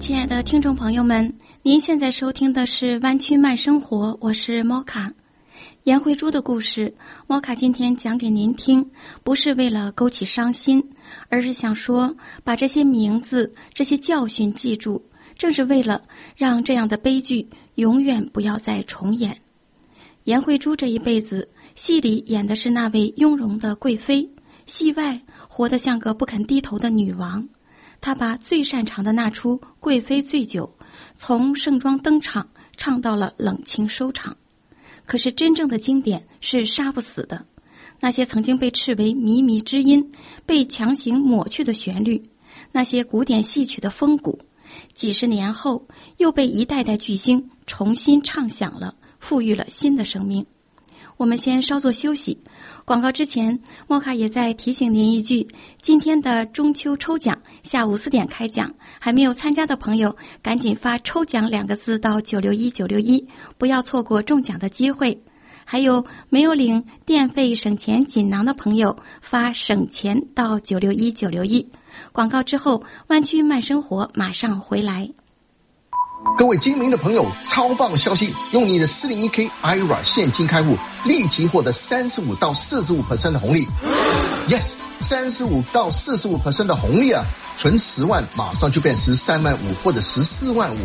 亲爱的听众朋友们，您现在收听的是湾区慢生活，我是莫卡。颜慧珠的故事，莫卡今天讲给您听，不是为了勾起伤心，而是想说把这些名字、这些教训记住，正是为了让这样的悲剧永远不要再重演。颜慧珠这一辈子，戏里演的是那位雍容的贵妃，戏外活得像个不肯低头的女王。她把最擅长的那出《贵妃醉酒》从盛装登场唱到了冷清收场。可是真正的经典是杀不死的，那些曾经被斥为靡靡之音、被强行抹去的旋律，那些古典戏曲的风骨，几十年后又被一代代巨星重新唱响了，赋予了新的生命。我们先稍作休息，广告之前，莫卡也在提醒您一句，今天的中秋抽奖下午4点开奖，还没有参加的朋友赶紧发抽奖2个字到961961，不要错过中奖的机会。还有没有领电费省钱锦囊的朋友，发省钱到961961。广告之后，湾区慢生活马上回来。 各位精明的朋友，超棒消息，用你的 401k IRA 现金开户，立即获得35到45% 的红利。 Yes， 35到45% 的红利啊，存10万马上就变13万5或者14万5。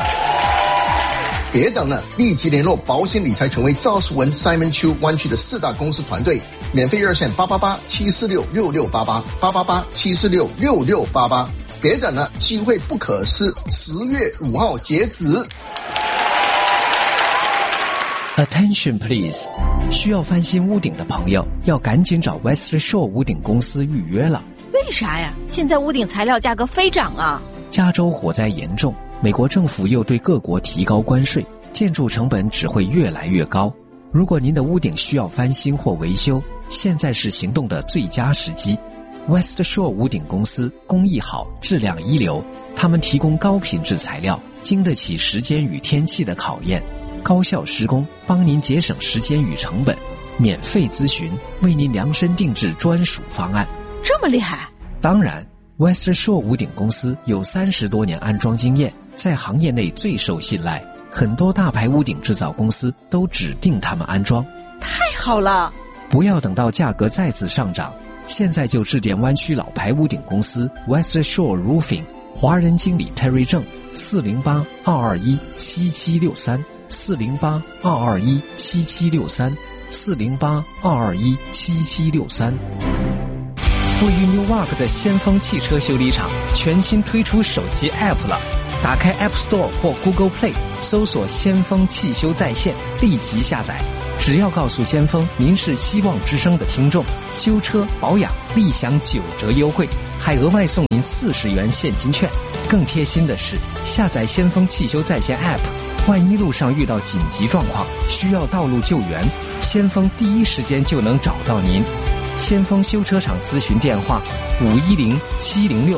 别等了，立即联络保险理财权威赵世文 Simon Chu 湾区的4大公司团队，免费热线888-746-6688 别等了，机会不可失，10月5号截止。 Attention please， 需要翻新屋顶的朋友要赶紧找 West Shore 屋顶公司预约了。 为啥呀？现在屋顶材料价格飞涨啊！ 加州火灾严重，美国政府又对各国提高关税，建筑成本只会越来越高。如果您的屋顶需要翻新或维修，现在是行动的最佳时机。West Shore 屋顶公司工艺好，质量一流，他们提供高品质材料，经得起时间与天气的考验，高效施工，帮您节省时间与成本，免费咨询，为您量身定制专属方案。 这么厉害？ 当然 West Shore 屋顶公司有30多年安装经验，在行业内最受信赖，很多大牌屋顶制造公司都指定他们安装。 太好了！ 不要等到价格再次上涨，现在就致电湾区老牌屋顶公司 West Shore Roofing， 华人经理 Terry 郑408-221-7763 408-221-7763 408-221-7763。位于 Newark 的先锋汽车修理厂全新推出手机 App 了，打开 App Store 或 Google Play， 搜索先锋汽修在线，立即下载。只要告诉先锋您是希望之声的听众，修车保养立享9折优惠，还额外送您40元现金券。更贴心的是，下载先锋汽修在线 App， 万一路上遇到紧急状况需要道路救援，先锋第一时间就能找到您。先锋修车厂咨询电话510-706-5758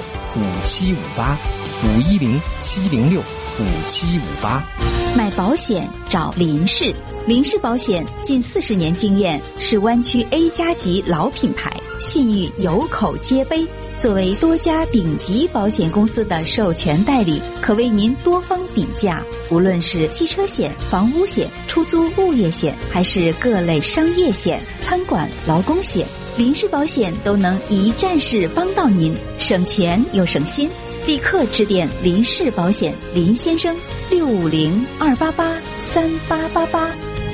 510-706-5758。 买保险找林氏，林氏保险近40年经验，是湾区 A 加级老品牌，信誉有口皆碑。作为多家顶级保险公司的授权代理，可为您多方比价。无论是汽车险、房屋险、出租物业险，还是各类商业险、餐馆、劳工险，林氏保险都能一站式帮到您，省钱又省心。立刻致电林氏保险林先生650-288-3888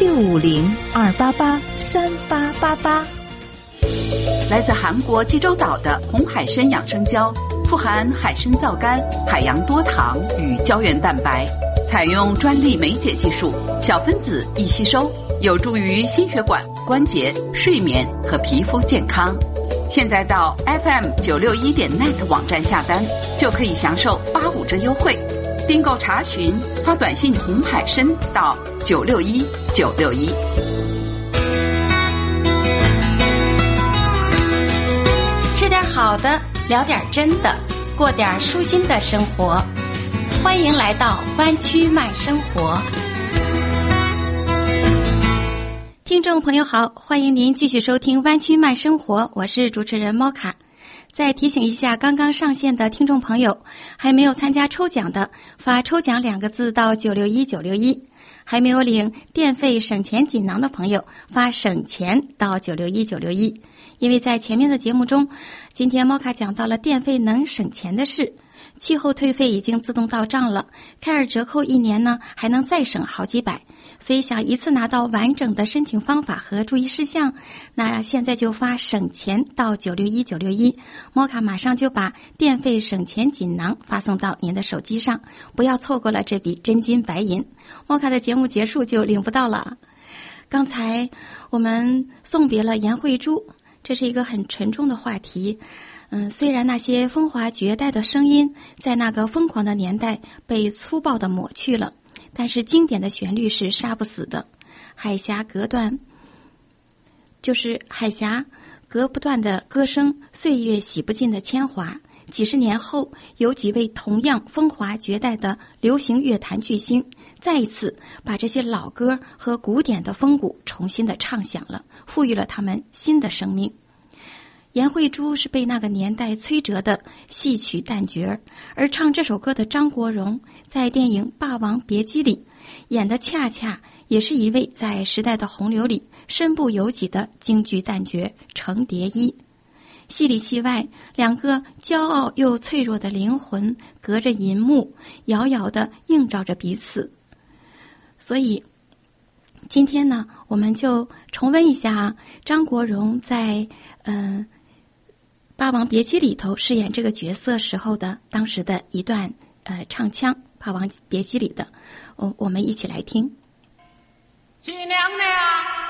650-288-3888。 来自韩国济州岛的红海参养生胶，富含海参皂苷、海洋多糖与胶原蛋白，采用专利酶解技术，小分子易吸收，有助于心血管、关节、睡眠和皮肤健康。现在到 FM961.net 网站下单，就可以享受85折优惠。订购查询发短信红海参到961961。 吃点好的，聊点真的，过点舒心的生活。欢迎来到湾区慢生活。听众朋友好，欢迎您继续收听湾区慢生活，我是主持人猫卡。 再提醒一下刚刚上线的听众朋友，还没有参加抽奖的，发抽奖2个字到961961，还没有领电费省钱锦囊的朋友，发省钱到961961。因为在前面的节目中，今天猫卡讲到了电费能省钱的事，气候退费已经自动到账了，开尔折扣1年呢还能再省好几百，所以想一次拿到完整的申请方法和注意事项，那现在就发省钱到961961，猫卡马上就把电费省钱锦囊发送到您的手机上，不要错过了这笔真金白银。猫卡的节目结束就领不到了。刚才我们送别了颜慧珠，这是一个很沉重的话题。虽然那些风华绝代的声音在那个疯狂的年代被粗暴地抹去了，但是经典的旋律是杀不死的。海峡隔不断的歌声，岁月洗不尽的铅华。几十年后，有几位同样风华绝代的流行乐坛巨星，再一次把这些老歌和古典的风骨重新的唱响了，赋予了他们新的生命。颜慧珠是被那个年代摧折的戏曲旦角，而唱这首歌的张国荣在电影《霸王别姬》里演的恰恰也是一位在时代的洪流里身不由己的京剧旦角程蝶衣。戏里戏外，两个骄傲又脆弱的灵魂隔着银幕遥遥地映照着彼此。所以今天呢，我们就重温一下张国荣在《霸王别姬》里头饰演这个角色时候的当时的一段唱腔，《霸王别姬》里的，我们一起来听。 徐娘娘